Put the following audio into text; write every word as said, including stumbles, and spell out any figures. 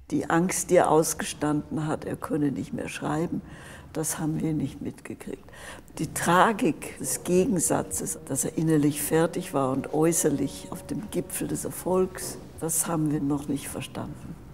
Die Angst, die er ausgestanden hat, er könne nicht mehr schreiben, das haben wir nicht mitgekriegt. Die Tragik des Gegensatzes, dass er innerlich fertig war und äußerlich auf dem Gipfel des Erfolgs, das haben wir noch nicht verstanden.